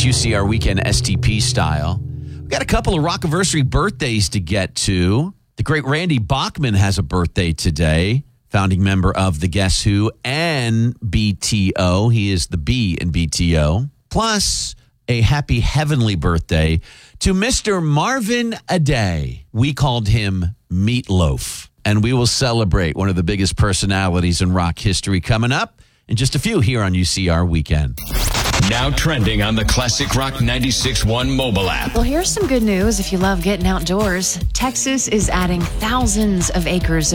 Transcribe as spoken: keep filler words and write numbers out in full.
It's U C R Weekend S T P style. We've got a couple of Rockiversary birthdays to get to. The great Randy Bachman has a birthday today, founding member of the Guess Who and B T O. He is the B in B T O. Plus, a happy heavenly birthday to Mister Marvin Aday. We called him Meatloaf. And we will celebrate one of the biggest personalities in rock history coming up in just a few here on U C R Weekend. Now trending on the Classic Rock ninety-six point one mobile app. Well, here's some good news if you love getting outdoors. Texas is adding thousands of acres